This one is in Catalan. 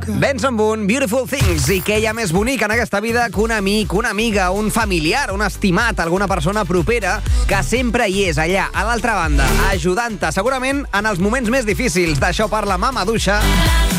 Benson Boone, Beautiful Things. I què hi ha més bonic en aquesta vida que un amic, una amiga, un familiar, un estimat, alguna persona propera que sempre hi és allà, a l'altra banda, ajudant-te, segurament en els moments més difícils. D'això parla Mama Duixa